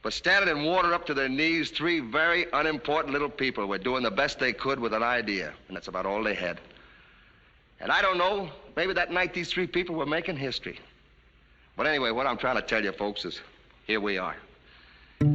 But standing in water up to their knees, three very unimportant little people were doing the best they could with an idea, and that's about all they had. And I don't know, maybe that night these three people were making history. But anyway, what I'm trying to tell you, folks, is here we are.